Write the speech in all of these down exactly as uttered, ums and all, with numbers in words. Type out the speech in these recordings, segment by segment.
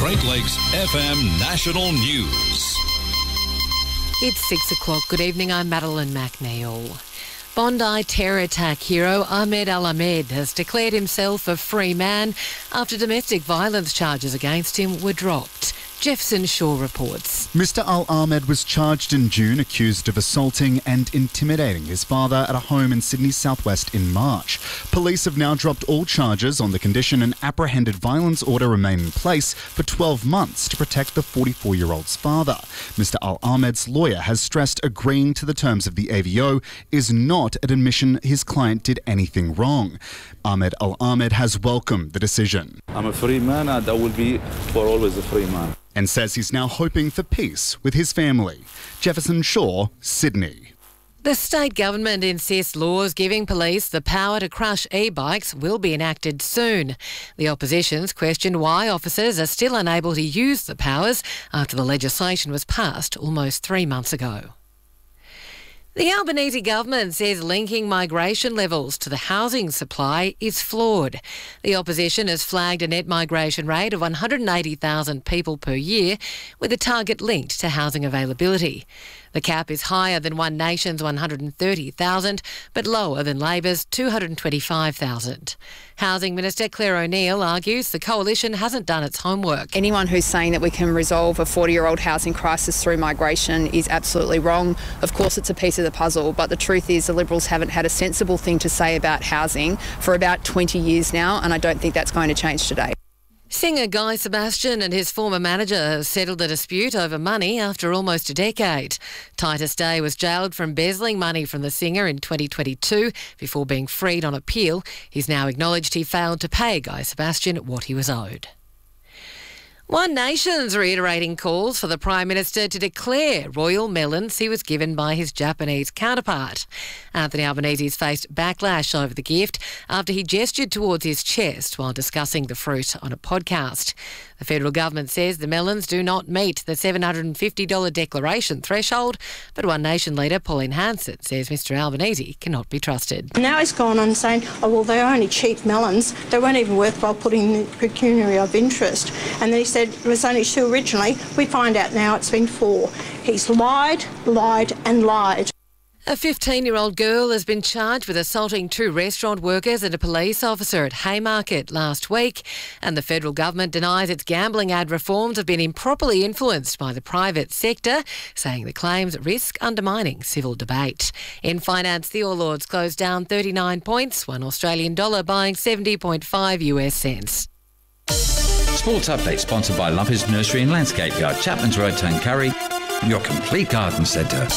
Great Lakes F M National News. It's six o'clock. Good evening, I'm Madeline McNeil. Bondi terror attack hero Ahmed Al-Ahmed has declared himself a free man after domestic violence charges against him were dropped. Jefferson Shaw reports. Mister Al-Ahmed was charged in June, accused of assaulting and intimidating his father at a home in Sydney's southwest in March. Police have now dropped all charges on the condition an apprehended violence order remain in place for twelve months to protect the forty-four-year-old's father. Mister Al-Ahmed's lawyer has stressed agreeing to the terms of the A V O is not an admission his client did anything wrong. Ahmed Al-Ahmed has welcomed the decision. I'm a free man and I will be for always a free man. And says he's now hoping for peace with his family. Jefferson Shaw, Sydney. The state government insists laws giving police the power to crush e-bikes will be enacted soon. The opposition's questioned why officers are still unable to use the powers after the legislation was passed almost three months ago. The Albanese government says linking migration levels to the housing supply is flawed. The opposition has flagged a net migration rate of one hundred eighty thousand people per year, with a target linked to housing availability. The cap is higher than One Nation's one hundred thirty thousand, but lower than Labor's two hundred twenty-five thousand. Housing Minister Claire O'Neill argues the coalition hasn't done its homework. Anyone who's saying that we can resolve a forty-year-old housing crisis through migration is absolutely wrong. Of course, it's a piece of the puzzle, but the truth is the Liberals haven't had a sensible thing to say about housing for about twenty years now, and I don't think that's going to change today. Singer Guy Sebastian and his former manager have settled a dispute over money after almost a decade. Titus Day was jailed for embezzling money from the singer in twenty twenty-two before being freed on appeal. He's now acknowledged he failed to pay Guy Sebastian what he was owed. One Nation's reiterating calls for the Prime Minister to declare royal melons he was given by his Japanese counterpart. Anthony Albanese's faced backlash over the gift after he gestured towards his chest while discussing the fruit on a podcast. The federal government says the melons do not meet the seven hundred fifty dollars declaration threshold, but One Nation leader Pauline Hanson says Mr Albanese cannot be trusted. Now he's gone on saying, oh, well, they're only cheap melons. They weren't even worthwhile putting in the pecuniary of interest. And then he said it was only two originally. We find out now it's been four. He's lied, lied and lied. A fifteen-year-old girl has been charged with assaulting two restaurant workers and a police officer at Haymarket last week, and the federal government denies its gambling ad reforms have been improperly influenced by the private sector, saying the claims risk undermining civil debate. In finance, the All Ords closed down thirty-nine points, one Australian dollar buying seventy point five US cents. Sports Update sponsored by Lumpers Nursery and Landscape Yard, Chapman's Road, Tuncurry, your complete garden centre.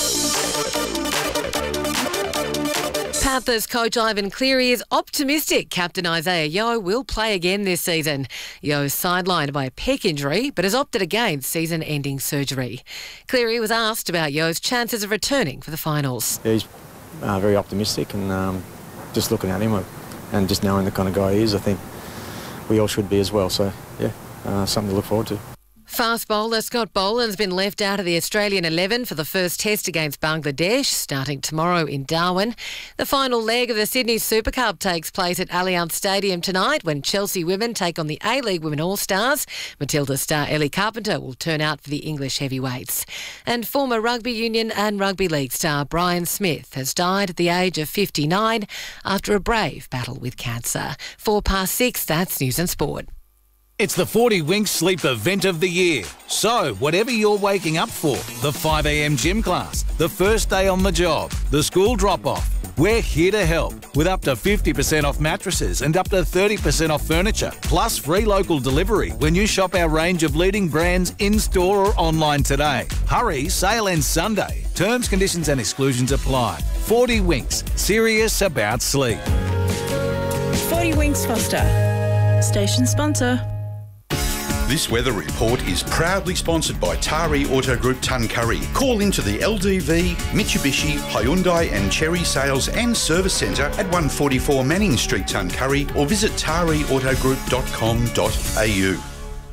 Panthers coach Ivan Cleary is optimistic Captain Isaiah Yeo will play again this season. Yeo is sidelined by a pec injury but has opted against season-ending surgery. Cleary was asked about Yeo's chances of returning for the finals. Yeah, he's uh, very optimistic, and um, just looking at him and just knowing the kind of guy he is, I think we all should be as well. So, yeah, uh, something to look forward to. Fast bowler Scott Boland's been left out of the Australian eleven for the first test against Bangladesh, starting tomorrow in Darwin. The final leg of the Sydney Super Cup takes place at Allianz Stadium tonight when Chelsea women take on the A-League Women All-Stars. Matilda star Ellie Carpenter will turn out for the English heavyweights. And former rugby union and rugby league star Brian Smith has died at the age of fifty-nine after a brave battle with cancer. Four past six, that's News and Sport. It's the forty Winks Sleep event of the year. So, whatever you're waking up for, the five a m gym class, the first day on the job, the school drop-off, we're here to help with up to fifty percent off mattresses and up to thirty percent off furniture, plus free local delivery when you shop our range of leading brands in-store or online today. Hurry, sale ends Sunday. Terms, conditions and exclusions apply. forty Winks, serious about sleep. forty Winks Foster, station sponsor. This weather report is proudly sponsored by Tari Auto Group Tuncurry. Call into the L D V, Mitsubishi, Hyundai and Chery Sales and Service Centre at one forty-four Manning Street, Tuncurry, or visit tari auto group dot com dot a u.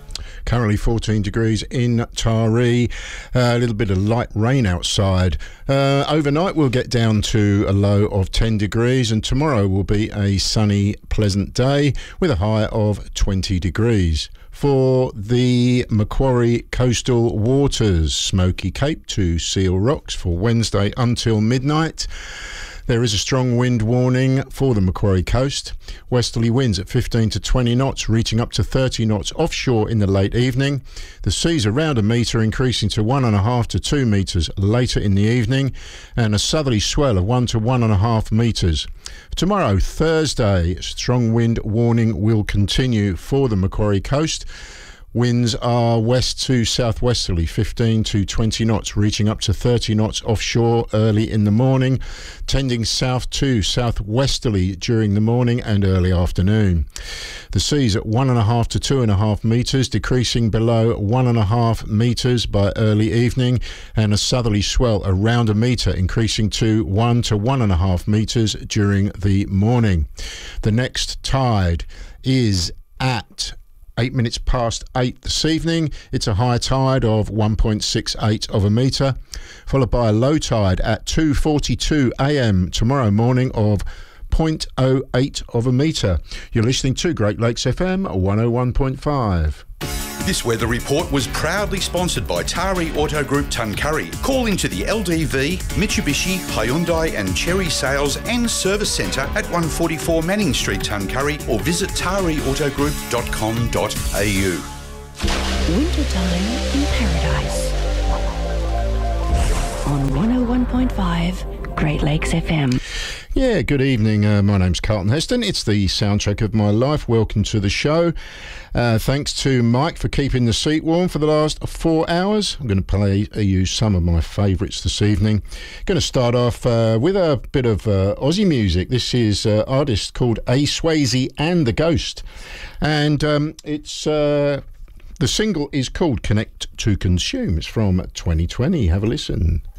Currently fourteen degrees in Taree. Uh, a little bit of light rain outside. Uh, overnight we'll get down to a low of ten degrees, and tomorrow will be a sunny, pleasant day with a high of twenty degrees. For the Macquarie coastal waters, Smoky Cape to Seal Rocks for Wednesday until midnight. There is a strong wind warning for the Macquarie coast. Westerly winds at fifteen to twenty knots, reaching up to thirty knots offshore in the late evening. The seas around a metre, increasing to one and a half to two metres later in the evening, and a southerly swell of one to one and a half metres. Tomorrow, Thursday, strong wind warning will continue for the Macquarie coast. Winds are west to southwesterly, fifteen to twenty knots, reaching up to thirty knots offshore early in the morning, tending south to southwesterly during the morning and early afternoon. The seas at one and a half to two and a half metres, decreasing below one and a half metres by early evening, and a southerly swell around a metre, increasing to one to one and a half metres during the morning. The next tide is at eight minutes past eight this evening. It's a high tide of one point six eight of a metre, followed by a low tide at two forty-two a m tomorrow morning of zero point zero eight of a metre. You're listening to Great Lakes F M one oh one point five. This weather report was proudly sponsored by Taree Auto Group Tuncurry. Call into the L D V, Mitsubishi, Hyundai and Cherry Sales and Service Centre at one forty-four Manning Street, Tuncurry, or visit taree auto group dot com dot a u. Wintertime in Paradise on one oh one point five Great Lakes F M. Yeah, good evening. Uh, my name's Carlton Heston. It's the soundtrack of my life. Welcome to the show. Uh, thanks to Mike for keeping the seat warm for the last four hours. I'm going to play uh, you some of my favourites this evening. Going to start off uh, with a bit of uh, Aussie music. This is an uh, artist called A. Swayze and the Ghost. And um, it's uh, the single is called Connect to Consume. It's from twenty twenty. Have a listen.